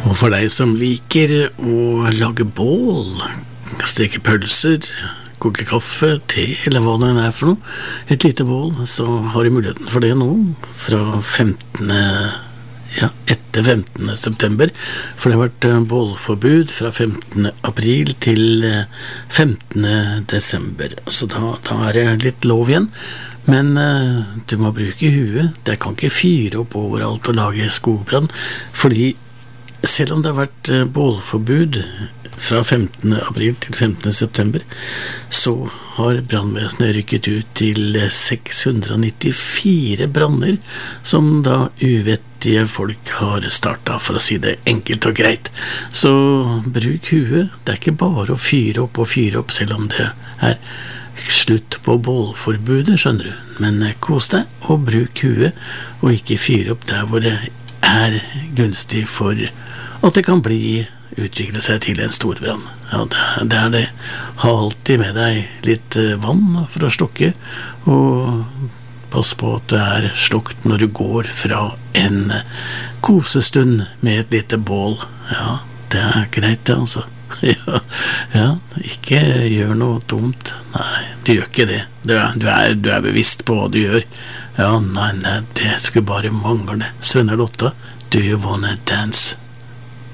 Og for deg som liker å lage bål, steke pølser, koke kaffe, te eller hva det er for noe, et lite bål, så har du muligheten for det nå, fra 15. Etter 15. september, for det har vært bålforbud fra 15. april til 15. desember, så da er det litt lov igjen. Men du må bruke huet. Det kan ikke fyre opp overalt og lage skogbrann, fordi selv om det har vært bålforbud fra 15. april til 15. september, så har brannvesenet rykket ut til 694 branner som da uvettige folk har startet, for å si det enkelt og greit. Så bruk huet. Det er ikke bare å fyre opp, selv om det er slutt på bålforbudet, skjønner du. Men kos deg og bruk huet, og ikke fyre opp der hvor det er gunstig for at det kan utvikle seg til en stor brann. Ja, det er det. Ha alltid med deg litt vann for å slukke, og pass på at det er slukt når du går fra en kosestund med et lite bål. Ja, det er greit det, altså. Ja, ikke gjør noe dumt. Nei, du gjør ikke det. Du er bevisst på hva du gjør. Ja, nei, det skulle bare mangle. Svenner Lotta, do you wanna dance?